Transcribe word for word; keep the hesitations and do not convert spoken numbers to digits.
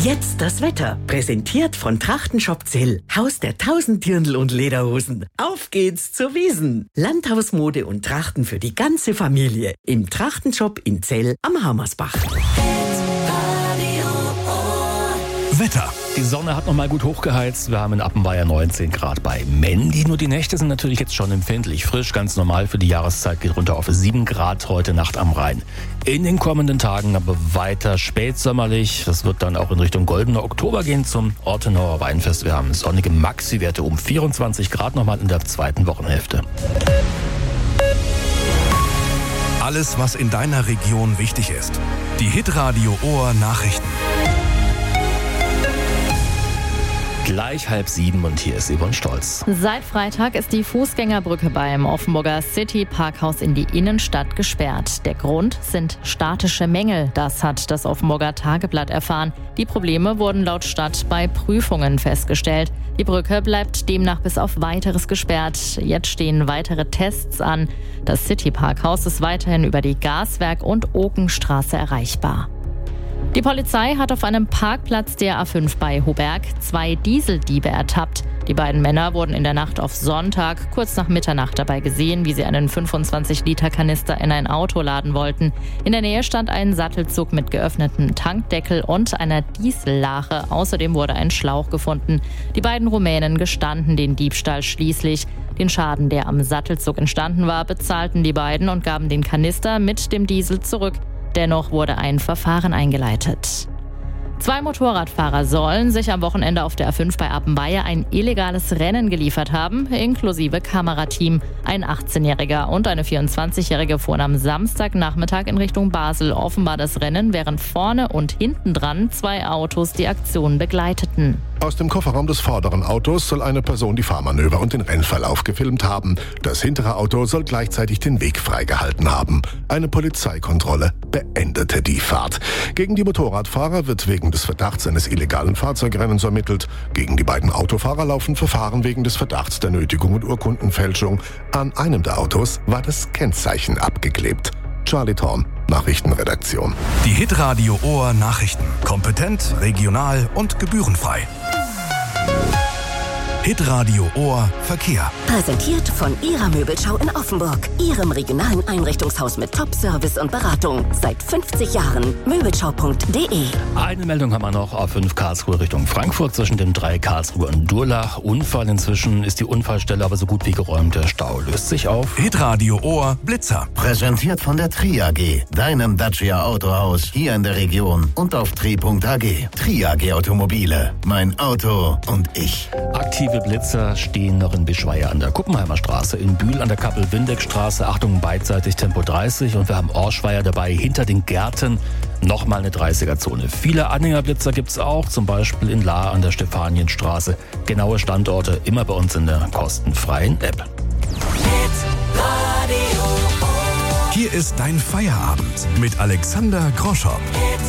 Jetzt das Wetter. Präsentiert von Trachtenshop Zell. Haus der tausend Dirndl und Lederhosen. Auf geht's zur Wiesn. Landhausmode und Trachten für die ganze Familie. Im Trachtenshop in Zell am Hammersbach. Wetter. Die Sonne hat noch mal gut hochgeheizt. Wir haben in Appenweier neunzehn Grad bei Mandy. Nur die Nächte sind natürlich jetzt schon empfindlich. Frisch, ganz normal für die Jahreszeit, geht runter auf sieben Grad heute Nacht am Rhein. In den kommenden Tagen aber weiter spätsommerlich. Das wird dann auch in Richtung goldener Oktober gehen zum Ortenauer Weinfest. Wir haben sonnige Maxi-Werte um vierundzwanzig Grad nochmal in der zweiten Wochenhälfte. Alles, was in deiner Region wichtig ist. Die Hitradio Ohr Nachrichten. Gleich halb sieben und hier ist Yvonne Stolz. Seit Freitag ist die Fußgängerbrücke beim Offenburger City Parkhaus in die Innenstadt gesperrt. Der Grund sind statische Mängel. Das hat das Offenburger Tageblatt erfahren. Die Probleme wurden laut Stadt bei Prüfungen festgestellt. Die Brücke bleibt demnach bis auf Weiteres gesperrt. Jetzt stehen weitere Tests an. Das City Parkhaus ist weiterhin über die Gaswerk- und Okenstraße erreichbar. Die Polizei hat auf einem Parkplatz der A fünf bei Hoberg zwei Dieseldiebe ertappt. Die beiden Männer wurden in der Nacht auf Sonntag kurz nach Mitternacht dabei gesehen, wie sie einen fünfundzwanzig Liter Kanister in ein Auto laden wollten. In der Nähe stand ein Sattelzug mit geöffnetem Tankdeckel und einer Diesellache. Außerdem wurde ein Schlauch gefunden. Die beiden Rumänen gestanden den Diebstahl schließlich. Den Schaden, der am Sattelzug entstanden war, bezahlten die beiden und gaben den Kanister mit dem Diesel zurück. Dennoch wurde ein Verfahren eingeleitet. Zwei Motorradfahrer sollen sich am Wochenende auf der A fünf bei Appenweier ein illegales Rennen geliefert haben, inklusive Kamerateam. Ein achtzehnjähriger und eine vierundzwanzigjährige fuhren am Samstagnachmittag in Richtung Basel. Offenbar das Rennen, während vorne und hinten dran zwei Autos die Aktion begleiteten. Aus dem Kofferraum des vorderen Autos soll eine Person die Fahrmanöver und den Rennverlauf gefilmt haben. Das hintere Auto soll gleichzeitig den Weg freigehalten haben. Eine Polizeikontrolle beendete die Fahrt. Gegen die Motorradfahrer wird wegen des Verdachts eines illegalen Fahrzeugrennens ermittelt. Gegen die beiden Autofahrer laufen Verfahren wegen des Verdachts der Nötigung und Urkundenfälschung. An einem der Autos war das Kennzeichen abgeklebt. Charlie Thorn, Nachrichtenredaktion. Die Hitradio Ohr Nachrichten. Kompetent, regional und gebührenfrei. Hitradio Ohr Verkehr. Präsentiert von Ihrer Möbelschau in Offenburg. Ihrem regionalen Einrichtungshaus mit Top-Service und Beratung. Seit fünfzig Jahren. Möbelschau punkt de. Eine Meldung haben wir noch auf fünf Karlsruhe Richtung Frankfurt zwischen dem drei Karlsruhe und Durlach. Unfall inzwischen ist die Unfallstelle aber so gut wie geräumt. Der Stau löst sich auf. Hitradio Ohr Blitzer. Präsentiert von der Tri A G, deinem Dacia Autohaus hier in der Region und auf tri punkt a g. Tri A G Automobile. Mein Auto und ich. Aktive Blitzer stehen noch in Bischweier an der Kuppenheimer Straße, in Bühl an der Kappel-Windeck-Straße. Achtung, beidseitig Tempo dreißig und wir haben Orschweier dabei hinter den Gärten. Nochmal eine dreißiger-Zone. Viele Anhängerblitzer gibt es auch, zum Beispiel in Lahr an der Stefanienstraße. Genaue Standorte immer bei uns in der kostenfreien App. Hier ist dein Feierabend mit Alexander Groschow.